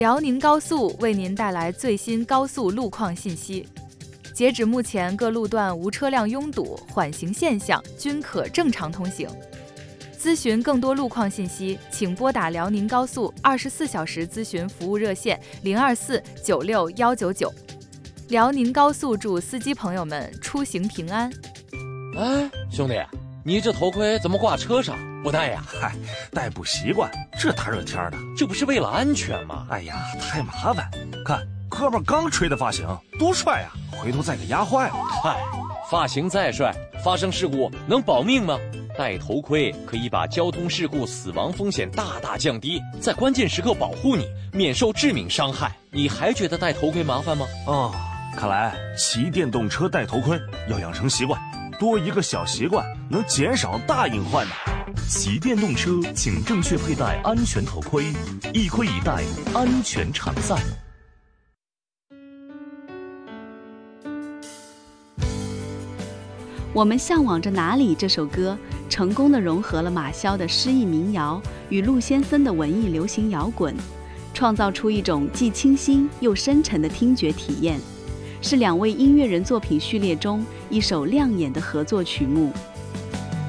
辽宁高速为您带来最新高速路况信息。截止目前，各路段无车辆拥堵、缓行现象，均可正常通行。咨询更多路况信息，请拨打辽宁高速24小时咨询服务热线024961199。辽宁高速祝司机朋友们出行平安。 哎，兄弟，你这头盔怎么挂车上不戴呀？ 嗨，戴不习惯，这大热天的， 这不是为了安全吗？ 哎呀，太麻烦。看哥们刚吹的发型，多帅啊！回头再给压坏了。 嗨，发型再帅，发生事故能保命吗？戴头盔可以把交通事故死亡风险大大降低，在关键时刻保护你，免受致命伤害。你还觉得戴头盔麻烦吗？ 哦，看来骑电动车戴头盔要养成习惯，多一个小习惯能减少大隐患的。 骑电动车请正确佩戴安全头盔，一盔一戴，安全常在。 我们向往着哪里这首歌成功地融合了马骁的诗意民谣与陆先森的文艺流行摇滚，创造出一种既清新又深沉的听觉体验，是两位音乐人作品序列中一首亮眼的合作曲目。